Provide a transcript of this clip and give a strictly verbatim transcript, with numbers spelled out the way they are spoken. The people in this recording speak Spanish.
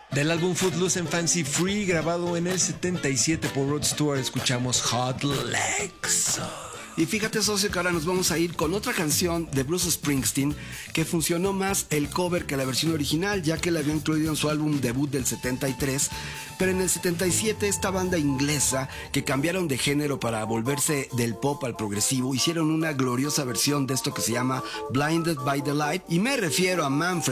Del álbum Footloose and Fancy Free, grabado en el setenta y siete por Rod Stewart, escuchamos Hot Legs. Y fíjate, socio, que ahora nos vamos a ir con otra canción de Bruce Springsteen que funcionó más el cover que la versión original, ya que la había incluido en su álbum debut del setenta y tres. Pero en el setenta y siete esta banda inglesa, que cambiaron de género para volverse del pop al progresivo, hicieron una gloriosa versión de esto que se llama Blinded by the Light. Y me refiero a Manfred